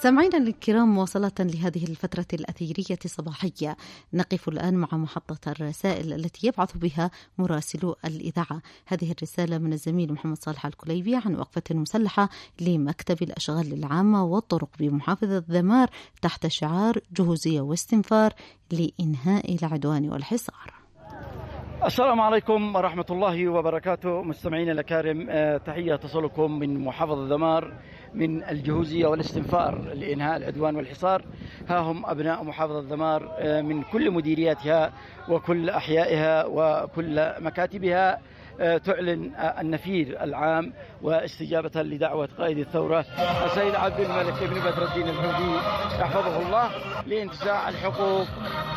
سامعينا الكرام، مواصلة لهذه الفترة الأثيرية الصباحية نقف الآن مع محطة الرسائل التي يبعث بها مراسلو الإذاعة. هذه الرسالة من الزميل محمد صالح الكليبي عن وقفة مسلحة لمكتب الأشغال العامة والطرق بمحافظة ذمار تحت شعار جهوزية واستنفار لإنهاء العدوان والحصار. السلام عليكم ورحمة الله وبركاته. مستمعين الأكارم، تحية تصلكم من محافظة ذمار من الجهوزية والاستنفار لإنهاء العدوان والحصار. ها هم أبناء محافظة ذمار من كل مديرياتها وكل أحيائها وكل مكاتبها تعلن النفير العام واستجابة لدعوة قائد الثورة السيد عبد الملك بن بدر الدين الحوثي يحفظه الله لانتزاع الحقوق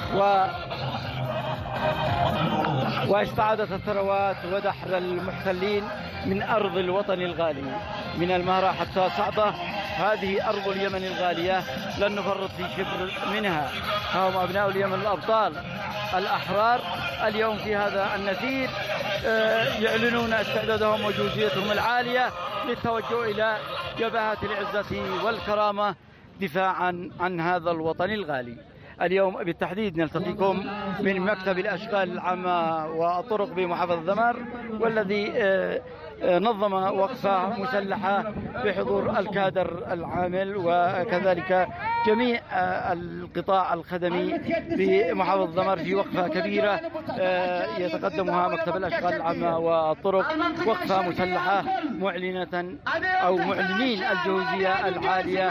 واستعادة الثروات ودحر المحتلين من أرض الوطن الغالي من المهرة حتى صعدة. هذه أرض اليمن الغالية لن نفرط في شبر منها. هم أبناء اليمن الأبطال الأحرار اليوم في هذا النفير يعلنون استعدادهم وجهوزيتهم العالية للتوجه إلى جبهات العزة والكرامة دفاعا عن هذا الوطن الغالي. اليوم بالتحديد نلتقيكم من مكتب الأشغال العامة والطرق بمحافظة ذمار، والذي نظم وقفة مسلحة بحضور الكادر العامل وكذلك جميع القطاع الخدمي بمحافظة ذمار في وقفة كبيرة يتقدمها مكتب الأشغال العامة والطرق، وقفة مسلحة معلنة أو معلنين الجهوزية العالية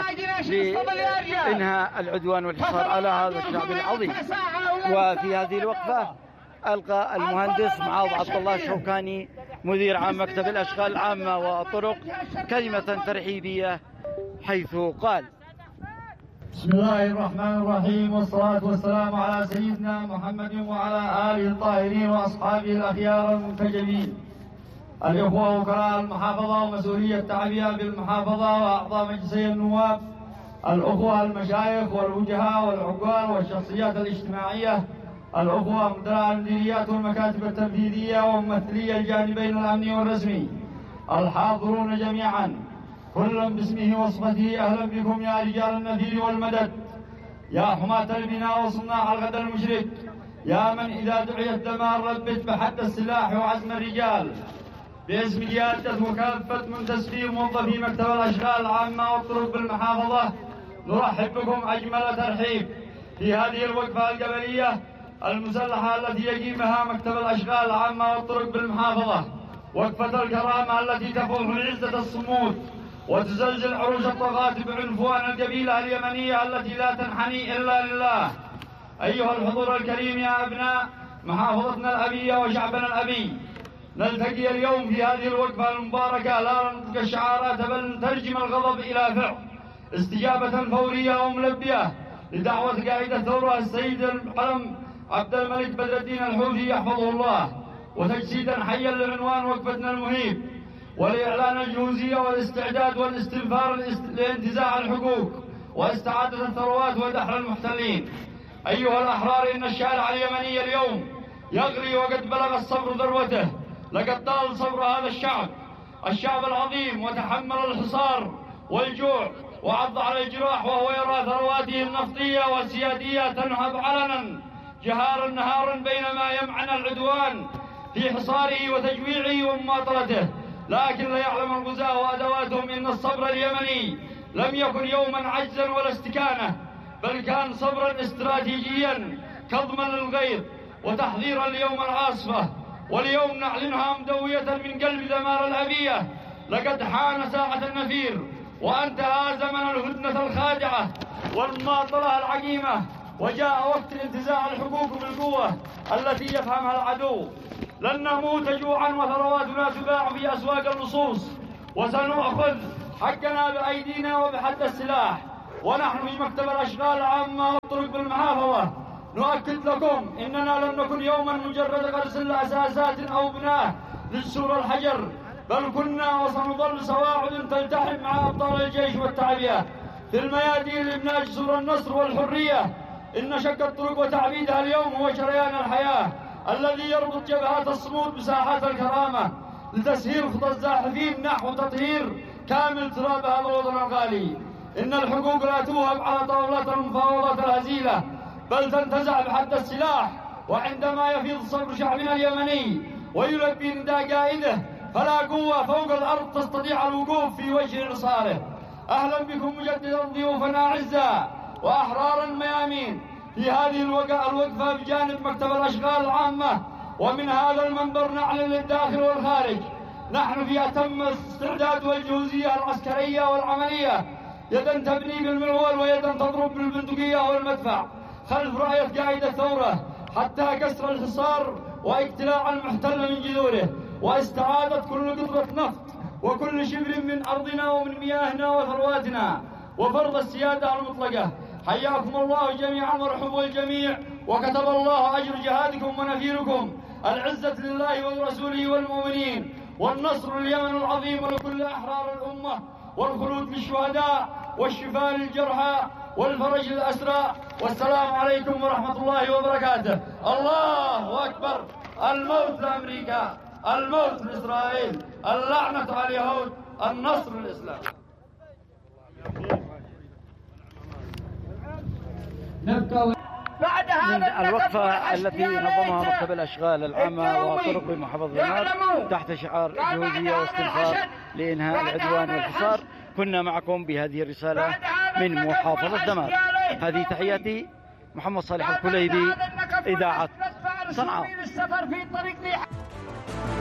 لإنهاء العدوان والحصار على هذا الشعب العظيم. وفي هذه الوقفة ألقى المهندس معاذ عبد الله الشوكاني مدير عام مكتب الأشغال العامة والطرق كلمة ترحيبية حيث قال: بسم الله الرحمن الرحيم، والصلاة والسلام على سيدنا محمد وعلى آله الطاهرين وأصحابه الأخيار المنتجبين. الإخوة وكلاء المحافظة ومسؤولية التعبئة بالمحافظة وأعضاء مجلسي النواب، الأخوة المشايخ والوجهاء والعقال والشخصيات الاجتماعية، الأخوة مدراء المديريات والمكاتب التنفيذية وممثلي الجانبين الأمني والرسمي، الحاضرون جميعا كل باسمه وصفته، أهلا بكم يا رجال النفير والمدد، يا حماة البناء وصناع الغد المشرق، يا من إذا دعيت ذمار لبت بحد السلاح وعزم الرجال. باسم قيادة وكافة منتسبي موظفي مكتب الأشغال العامة والطرق بالمحافظة نرحب بكم أجمل ترحيب في هذه الوقفة القبلية المسلحة التي يقيمها مكتب الأشغال العامة والطرق بالمحافظة، وقفة الكرامة التي تفوح العزة الصمود وتزلزل عروش الطغاة بعنفوان القبيلة اليمنية التي لا تنحني إلا لله. أيها الحضور الكريم يا أبناء محافظتنا الأبية وشعبنا الأبي، نلتقي اليوم في هذه الوقفة المباركة لا ننطق الشعارات بل نترجم الغضب إلى فعل، استجابة فورية وملبية لدعوة قائد الثورة السيد العلم عبد الملك بدر الدين الحوثي يحفظه الله، وتجسيدا حيا لعنوان وقفتنا المهيب ولإعلان الجهوزية والاستعداد والاستنفار لانتزاع الحقوق واستعادة الثروات ودحر المحتلين. أيها الأحرار، إن الشارع اليمني اليوم يغلي وقد بلغ الصبر ذروته. لقد طال صبر هذا الشعب العظيم، وتحمل الحصار والجوع وعض على الجراح، وهو يرى ثرواته النفطية والسيادية تنهب علنا جهارا نهارا بينما يمعن العدوان في حصاره وتجويعه ومماطلته. لكن لا يعلم الغزاة وأدواتهم إن الصبر اليمني لم يكن يوما عجزا ولا استكانة، بل كان صبرا استراتيجيا كظما للغيظ وتحضيرا ليوم العاصفة. واليوم نعلنها مدوية من قلب ذمار الأبية: لقد حان ساعة النفير وانتهى زمن الهدنة الخادعة والمماطلة العقيمة، وجاء وقت انتزاع الحقوق بالقوة التي يفهمها العدو. لن نموت جوعا وثرواتنا تباع في أسواق اللصوص، وسنأخذ حقنا بأيدينا وبحد السلاح. ونحن في مكتب الأشغال العامة والطرق بالمحافظة نؤكد لكم إننا لم نكن يوما مجرد غرس الأساسات أو بناء للسور الحجر، بل كنا وسنظل سواعد تلتحم مع أبطال الجيش والتعبئة في الميادين لإبناء جسور النصر والحرية. إن شق الطرق وتعبيدها اليوم هو شريان الحياة الذي يربط جبهات الصمود بساحات الكرامة لتسهيل خطى الزاحفين نحو تطهير كامل تراب هذا الوطن الغالي. إن الحقوق لا توهب على طاولة المفاوضات الهزيلة، بل تنتزع بحد السلاح. وعندما يفيض صبر شعبنا اليمني ويلبي نداء قائده، فلا قوة فوق الأرض تستطيع الوقوف في وجه إرساله. أهلا بكم مجددا ضيوفنا أعزاء وأحرارا ميامين في هذه الوقفة بجانب مكتب الأشغال العامة. ومن هذا المنبر نعلن للداخل والخارج نحن في أتم استعداد والجهوزية العسكرية والعملية، يدا تبني بالمنوال ويدا تضرب بالبندقية والمدفع خلف راية قائد الثورة، حتى كسر الحصار واقتلاع المحتل من جذوره، واستعادة كل قطرة نفط وكل شبر من أرضنا ومن مياهنا وثرواتنا، وفرض السيادة المطلقة. حياكم الله جميعا وارحبوا الجميع، وكتب الله أجر جهادكم ونفيركم. العزة لله ولرسوله والمؤمنين، والنصر لليمن العظيم ولكل أحرار الأمة، والخلود للشهداء، والشفاء للجرحى، والفرج للأسرى. والسلام عليكم ورحمة الله وبركاته. الله أكبر. الموت لأمريكا، الموت لإسرائيل، اللعنة على اليهود، النصر للإسلام. من الوقفة التي نظمها مكتب الأشغال العامة وطرق بمحافظة دمار تحت شعار جهوزية واستنفار لإنهاء العدوان والحصار، كنا معكم بهذه الرسالة من محافظة دمار. هذه تحياتي، محمد صالح الكليبي، إذاعة صنعاء.